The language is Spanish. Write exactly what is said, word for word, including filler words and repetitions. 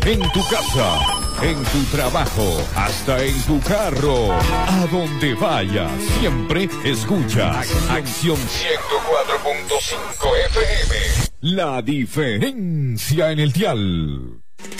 En tu casa, en tu trabajo, hasta en tu carro. A donde vayas, siempre escuchas Acción ciento cuatro punto cinco F M. La diferencia en el dial.